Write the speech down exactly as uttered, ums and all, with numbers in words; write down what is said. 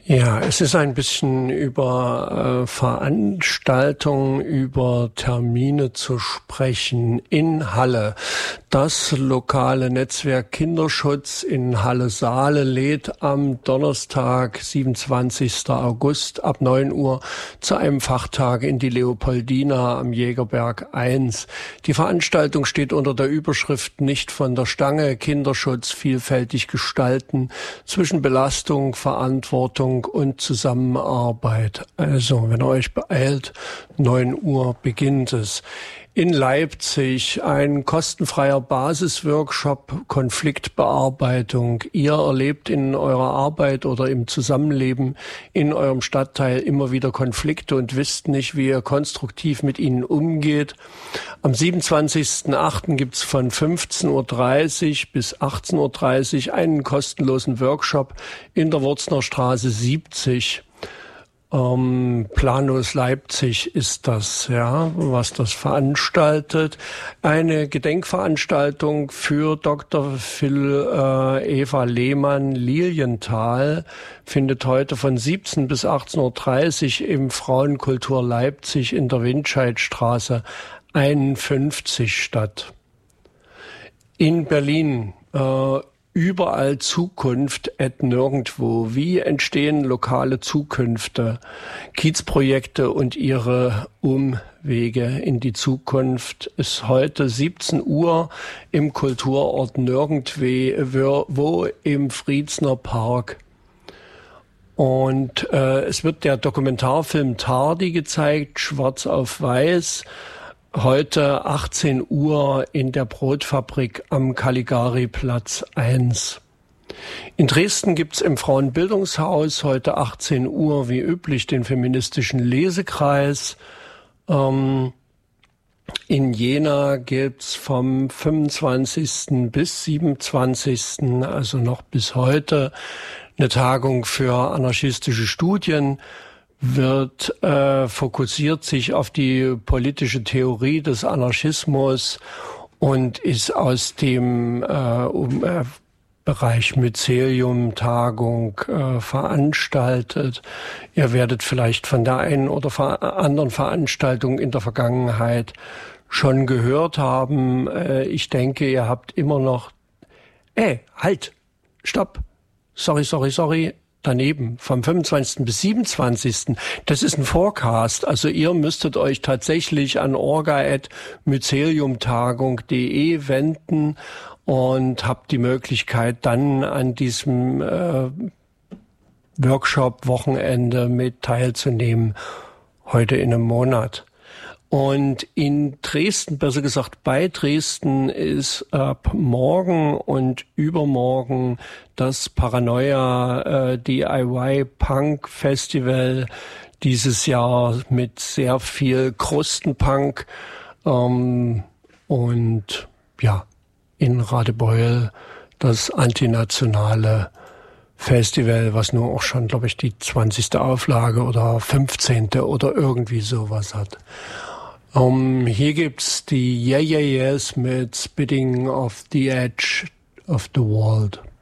Ja, es ist ein bisschen über äh, Veranstaltungen, über Termine zu sprechen in Halle. Das lokale Netzwerk Kinderschutz in Halle-Saale lädt am Donnerstag, siebenundzwanzigsten August ab neun Uhr zu einem Fachtag in die Leopoldina am Jägerberg eins. Die Veranstaltung steht unter der Überschrift "Nicht von der Stange. Kinderschutz vielfältig gestalten zwischen Belastung, Verantwortung und Zusammenarbeit." Also, wenn ihr euch beeilt, neun Uhr beginnt es. In Leipzig ein kostenfreier Basisworkshop Konfliktbearbeitung. Ihr erlebt in eurer Arbeit oder im Zusammenleben in eurem Stadtteil immer wieder Konflikte und wisst nicht, wie ihr konstruktiv mit ihnen umgeht. Am siebenundzwanzigsten achten gibt's von fünfzehn Uhr dreißig bis achtzehn Uhr dreißig einen kostenlosen Workshop in der Wurzner Straße siebzig. Ähm, Planus Leipzig ist das, ja, was das veranstaltet. Eine Gedenkveranstaltung für Doktor Phil äh, Eva Lehmann Lilienthal findet heute von siebzehn bis achtzehn Uhr dreißig im Frauenkultur Leipzig in der Windscheidstraße einundfünfzig statt. In Berlin äh, Überall Zukunft at nirgendwo. Wie entstehen lokale Zukünfte? Kiezprojekte und ihre Umwege in die Zukunft ist heute siebzehn Uhr im Kulturort Nirgendwo im Friedsner Park. Und äh, es wird der Dokumentarfilm Tardi gezeigt, schwarz auf weiß. Heute achtzehn Uhr in der Brotfabrik am Caligari-Platz eins. In Dresden gibt's im Frauenbildungshaus heute achtzehn Uhr wie üblich den feministischen Lesekreis. Ähm, in Jena gibt's vom fünfundzwanzigsten bis siebenundzwanzigsten, also noch bis heute, eine Tagung für anarchistische Studien. Wird äh, fokussiert sich auf die politische Theorie des Anarchismus und ist aus dem äh, um, äh, Bereich Mycelium Tagung äh, veranstaltet. Ihr werdet vielleicht von der einen oder ver- anderen Veranstaltung in der Vergangenheit schon gehört haben. Äh, ich denke, ihr habt immer noch... Ey, halt, stopp, sorry, sorry, sorry. Daneben, vom fünfundzwanzigsten bis siebenundzwanzigsten Das ist ein Forecast. Also ihr müsstet euch tatsächlich an orga at myceliumtagung punkt de wenden und habt die Möglichkeit, dann an diesem äh, Workshop-Wochenende mit teilzunehmen, heute in einem Monat. Und in Dresden, besser gesagt bei Dresden, ist ab morgen und übermorgen das Paranoia äh, D I Y Punk Festival, dieses Jahr mit sehr viel Krustenpunk. Ähm, und ja, in Radebeul das antinationale Festival, was nur auch schon, glaube ich, die zwanzigste Auflage oder fünfzehnte oder irgendwie sowas hat. Um, hier gibt's die Yeah Yeah Yeahs mit Spitting off the Edge of the World.